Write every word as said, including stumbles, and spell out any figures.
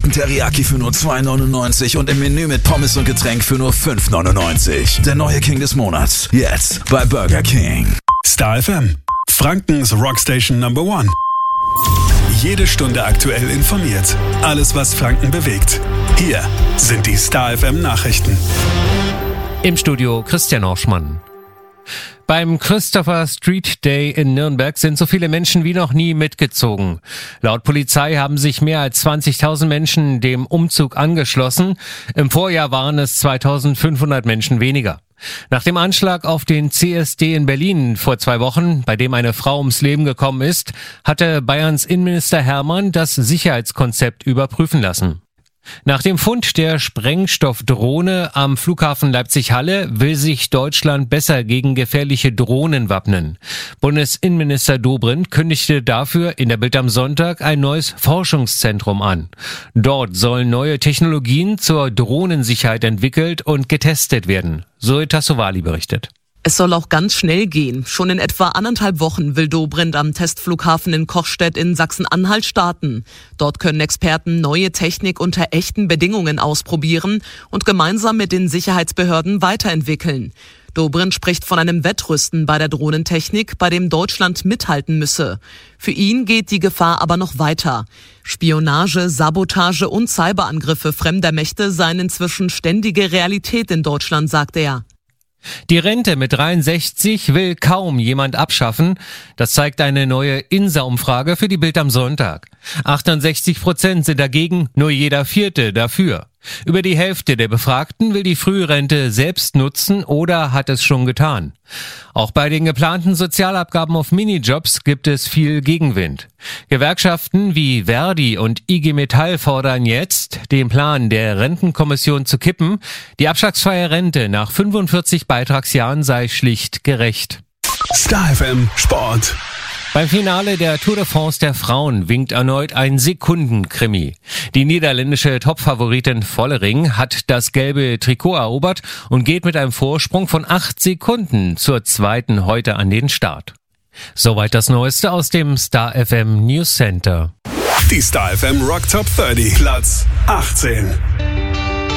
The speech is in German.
Chicken Teriyaki für nur zwei neunundneunzig und im Menü mit Pommes und Getränk für nur fünf neunundneunzig. Der neue King des Monats. Jetzt bei Burger King. Star F M. Frankens Rockstation Number One. Jede Stunde aktuell informiert. Alles, was Franken bewegt. Hier sind die Star F M Nachrichten. Im Studio Christian Orschmann. Beim Christopher Street Day in Nürnberg sind so viele Menschen wie noch nie mitgezogen. Laut Polizei haben sich mehr als zwanzigtausend Menschen dem Umzug angeschlossen. Im Vorjahr waren es zweitausendfünfhundert Menschen weniger. Nach dem Anschlag auf den C S D in Berlin vor zwei Wochen, bei dem eine Frau ums Leben gekommen ist, hatte Bayerns Innenminister Hermann das Sicherheitskonzept überprüfen lassen. Nach dem Fund der Sprengstoffdrohne am Flughafen Leipzig-Halle will sich Deutschland besser gegen gefährliche Drohnen wappnen. Bundesinnenminister Dobrindt kündigte dafür in der Bild am Sonntag ein neues Forschungszentrum an. Dort sollen neue Technologien zur Drohnensicherheit entwickelt und getestet werden. Zoe Tassovali berichtet. Es soll auch ganz schnell gehen. Schon in etwa anderthalb Wochen will Dobrindt am Testflughafen in Kochstedt in Sachsen-Anhalt starten. Dort können Experten neue Technik unter echten Bedingungen ausprobieren und gemeinsam mit den Sicherheitsbehörden weiterentwickeln. Dobrindt spricht von einem Wettrüsten bei der Drohnentechnik, bei dem Deutschland mithalten müsse. Für ihn geht die Gefahr aber noch weiter. Spionage, Sabotage und Cyberangriffe fremder Mächte seien inzwischen ständige Realität in Deutschland, sagt er. Die Rente mit dreiundsechzig will kaum jemand abschaffen. Das zeigt eine neue I N S A-Umfrage für die Bild am Sonntag. achtundsechzig Prozent sind dagegen, nur jeder Vierte dafür. Über die Hälfte der Befragten will die Frührente selbst nutzen oder hat es schon getan. Auch bei den geplanten Sozialabgaben auf Minijobs gibt es viel Gegenwind. Gewerkschaften wie Verdi und I G Metall fordern jetzt, den Plan der Rentenkommission zu kippen. Die abschlagsfreie Rente nach fünfundvierzig Beitragsjahren sei schlicht gerecht. Star F M Sport. Beim Finale der Tour de France der Frauen winkt erneut ein Sekundenkrimi. Die niederländische Topfavoritin Vollering hat das gelbe Trikot erobert und geht mit einem Vorsprung von acht Sekunden zur zweiten heute an den Start. Soweit das Neueste aus dem Star F M News Center. Die Star F M Rock Top dreißig, Platz achtzehn.